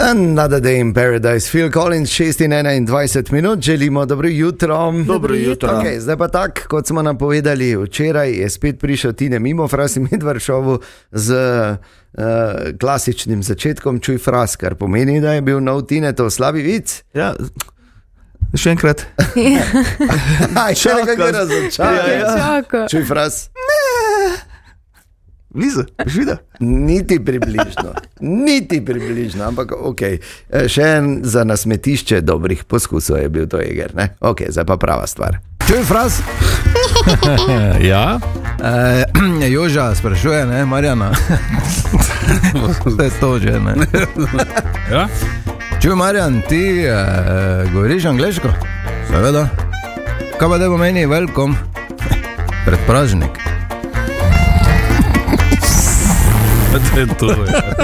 Another day in paradise. Phil Collins, 6:21 minut, želimo dobro jutro. Dobro jutro. Okay, zdaj pa tako, kot smo napovedali včeraj, je spet prišel Tine mimo Fras in Medvaršovu z klasičnim začetkom Čuj fras, kar pomeni, da je bil nov Tine to slabi vic. Ja, še enkrat. Še nekaj razočaranja. Čuj fras. Blizu, boš videl? Niti približno, ampak ok. Še en za nasmetišče dobrih poskusov je bil to Eger, ne? Ok, zdaj pa prava stvar. Čuj fras? Ja? Joža sprašuje, ne, Marjana. To je to že, ne? Ja? Čuj, Marjan, ti govoriš angleško? Seveda. Kaj pa da pomeni welcome? Predpražnik. To je to,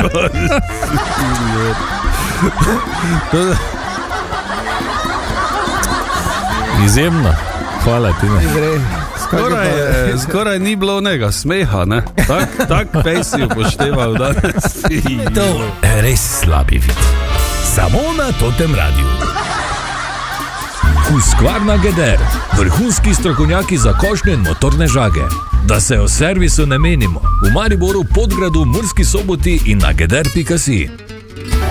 Izjemno. Hvala ti, ne. Skoraj ni bilo onega smeha, ne? Tak pej si upošteval danes. To je res slabi vid. Samo na Totem radiju. Husqvarna Geder, vrhunski strokovnjaki za košnje in motorne žage. Da se o servisu ne menimo. V Mariboru, Podgradu, Murski Soboti in na geder.si.